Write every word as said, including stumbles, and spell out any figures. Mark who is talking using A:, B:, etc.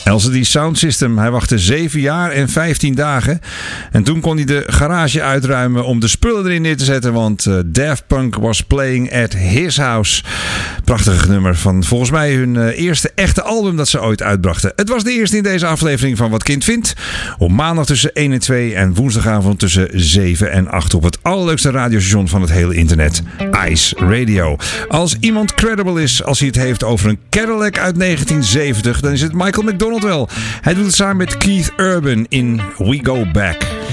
A: L C D Sound System. Hij wachtte zeven jaar en vijftien dagen. En toen kon hij de garage uitruimen om de spullen erin neer te zetten. Want uh, Daft Punk was playing at his house. Prachtig nummer van volgens mij hun uh, eerste echte album dat ze ooit uitbrachten. Het was de eerste in deze aflevering van Wat Kind Vindt. Op maandag tussen één en twee en woensdagavond tussen zeven en acht op het allerleukste radiostation van het hele internet. Ice Radio. Als iemand credible is als hij het heeft over een Cadillac uit negentien zeventig, dan is het Michael McDonald wel. Hij doet het samen met Keith Urban in We Go Back.